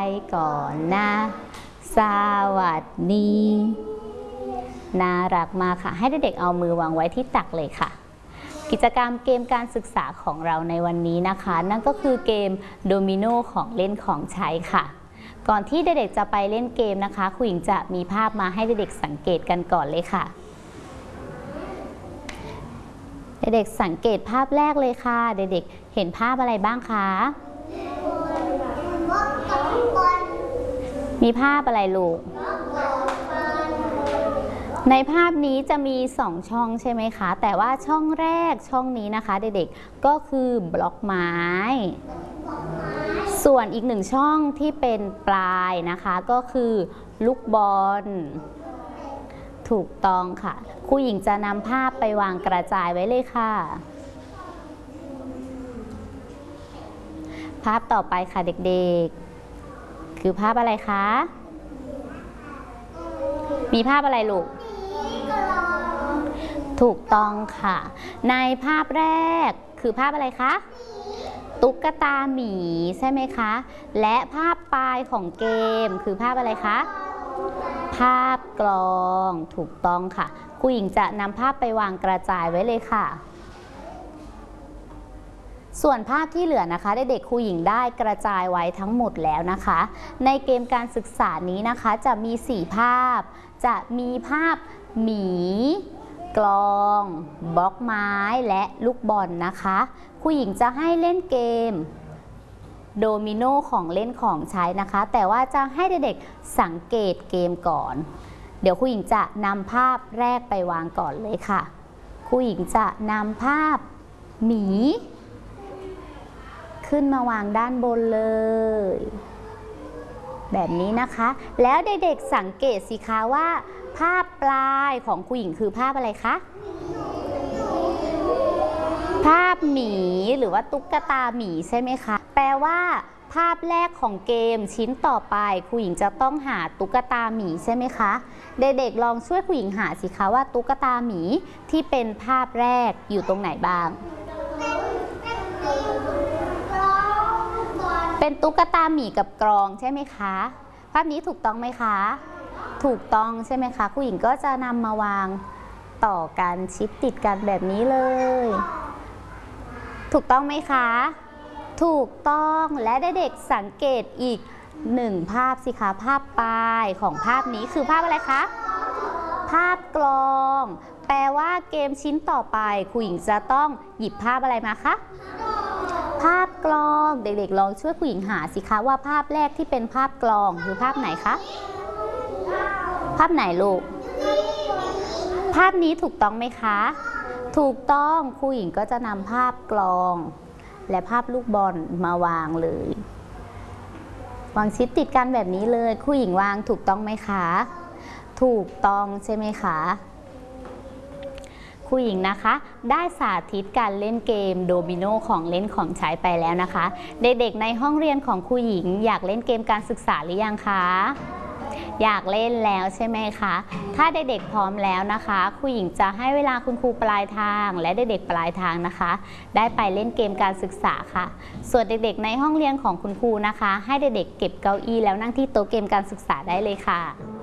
ก่อนนะสวัสดีน่ารักมากค่ะให้เด็กๆเอามือวางไว้ที่ตักเลยค่ะกิจกรรมเกมการศึกษาของเราในวันนี้นะคะนั่นก็คือเกมโดมิโนของเล่นของใช้ค่ะก่อนที่เด็กๆจะไปเล่นเกมนะคะครูหญิงจะมีภาพมาให้เด็กๆสังเกตกันก่อนเลยค่ะเด็กๆสังเกตภาพแรกเลยค่ะเด็กๆเห็นภาพอะไรบ้างคะมีภาพอะไรลูกในภาพนี้จะมี2ช่องใช่ไหมคะแต่ว่าช่องแรกช่องนี้นะคะเด็กๆก็คือบล็อกไม้ส่วนอีก1ช่องที่เป็นปลายนะคะก็คือลูกบอลถูกต้องค่ะครูหญิงจะนำภาพไปวางกระจายไว้เลยค่ะภาพต่อไปค่ะเด็กๆคือภาพอะไรคะมีภาพอะไรลูกถูกต้องค่ะในภาพแรกคือภาพอะไรคะตุ๊กตาหมีใช่ไหมคะและภาพปลายของเกมคือภาพอะไรคะภาพกลองถูกต้องค่ะครูหญิงจะนำภาพไปวางกระจายไว้เลยค่ะส่วนภาพที่เหลือนะคะเด็กๆครูหญิงได้กระจายไว้ทั้งหมดแล้วนะคะในเกมการศึกษานี้นะคะจะมี4ภาพจะมีภาพหมีกลองบล็อกไม้และลูกบอลนะคะครูหญิงจะให้เล่นเกมโดมิโนของเล่นของใช้นะคะแต่ว่าจะให้เด็กๆสังเกตเกมก่อนเดี๋ยวครูหญิงจะนำภาพแรกไปวางก่อนเลยค่ะครูหญิงจะนำภาพหมีขึ้นมาวางด้านบนเลยแบบนี้นะคะแล้วเด็กๆสังเกตสิคะว่าภาพปลายของครูหญิงคือภาพอะไรคะภาพหมีหรือว่าตุ๊กตาหมีใช่ไหมคะแปลว่าภาพแรกของเกมชิ้นต่อไปครูหญิงจะต้องหาตุ๊กตาหมีใช่ไหมคะเด็กๆลองช่วยครูหญิงหาสิคะว่าตุ๊กตาหมีที่เป็นภาพแรกอยู่ตรงไหนบ้างเป็นตุ๊กตาหมีกับกลองใช่ไหมคะภาพนี้ถูกต้องไหมคะถูกต้องใช่ไหมคะครูหญิงก็จะนำมาวางต่อกันชิดติดกันแบบนี้เลยถูกต้องไหมคะถูกต้องและเด็กๆสังเกตอีก1ภาพสิคะภาพปลายของภาพนี้คือภาพอะไรคะภาพกลองแปลว่าเกมชิ้นต่อไปครูหญิงจะต้องหยิบภาพอะไรมาคะภาพกลองเด็กๆลองช่วยครูหญิงหาสิคะว่าภาพแรกที่เป็นภาพกลองคือภาพไหนคะภาพไหนลูกภาพนี้ถูกต้องไหมคะถูกต้องครูหญิงก็จะนำภาพกลองและภาพลูกบอลมาวางเลยวางชิดติดกันแบบนี้เลยครูหญิงวางถูกต้องไหมคะถูกต้องใช่ไหมคะครูหญิงนะคะได้สาธิตการเล่นเกมโดมิโนของเล่นของใช้ไปแล้วนะคะเด็กๆในห้องเรียนของครูหญิงอยากเล่นเกมการศึกษาหรือยังคะอยากเล่นแล้วใช่ไหมคะถ้าเด็กๆพร้อมแล้วนะคะครูหญิงจะให้เวลาคุณครูปลายทางและเด็กๆปลายทางนะคะได้ไปเล่นเกมการศึกษาค่ะส่วนเด็กๆในห้องเรียนของคุณครูนะคะให้เด็กๆเก็บเก้าอี้แล้วนั่งที่โต๊ะเกมการศึกษาได้เลยค่ะ